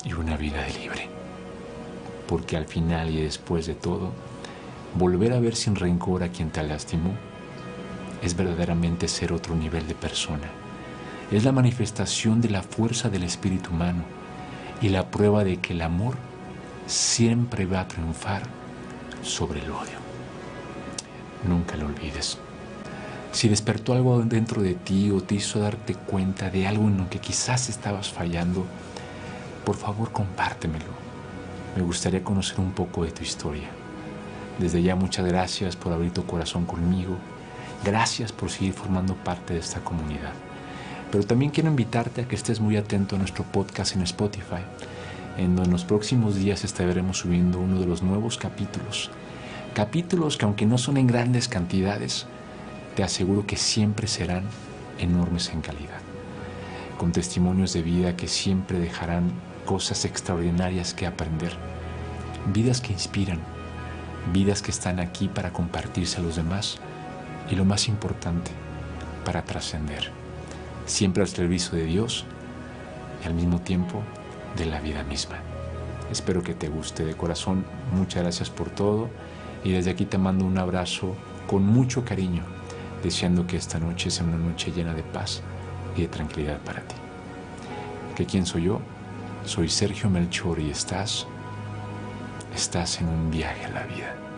y una vida de libre. Porque al final y después de todo, volver a ver sin rencor a quien te lastimó es verdaderamente ser otro nivel de persona. Es la manifestación de la fuerza del espíritu humano y la prueba de que el amor siempre va a triunfar sobre el odio. Nunca lo olvides. Si despertó algo dentro de ti o te hizo darte cuenta de algo en lo que quizás estabas fallando, por favor compártemelo. Me gustaría conocer un poco de tu historia. Desde ya muchas gracias por abrir tu corazón conmigo. Gracias por seguir formando parte de esta comunidad. Pero también quiero invitarte a que estés muy atento a nuestro podcast en Spotify, en donde en los próximos días estaremos subiendo uno de los nuevos capítulos. Capítulos que, aunque no son en grandes cantidades, te aseguro que siempre serán enormes en calidad, con testimonios de vida que siempre dejarán cosas extraordinarias que aprender, vidas que inspiran, vidas que están aquí para compartirse a los demás y, lo más importante, para trascender, siempre al servicio de Dios y al mismo tiempo de la vida misma. Espero que te guste de corazón. Muchas gracias por todo y desde aquí te mando un abrazo con mucho cariño, deseando que esta noche sea una noche llena de paz y de tranquilidad para ti. ¿Que quién soy yo? Soy Sergio Melchor y estás en un viaje a la vida.